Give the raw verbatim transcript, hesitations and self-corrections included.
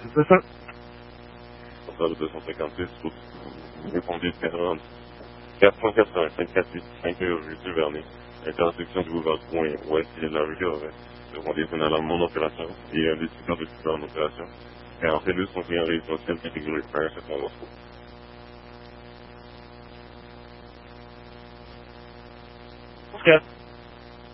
C'est ça. Portable deux cent cinquante-six, route. Répondez quarante. quatre cent quatre-vingt-cinq, quatre cent soixante-cinq, rue du Vernet. Intersection du boulevard Point ouest et de la rue Corvette. Répondez une alarme en opération et un décideur de en opération. quarante-deux sont clients résidentiels catégorie un, c'est mon